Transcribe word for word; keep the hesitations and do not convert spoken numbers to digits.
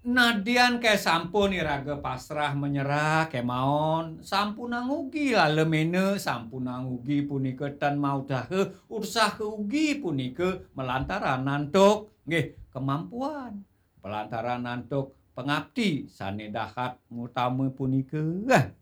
Nadian ke sampun iraga pasrah menyerah kemaon sampun ugi lalemene sampun ugi punika tan maudhahe usaha ugi punika melantaran nantuk nggih kemampuan pelantaran nantuk pengabdi sane dahat ngutami punika.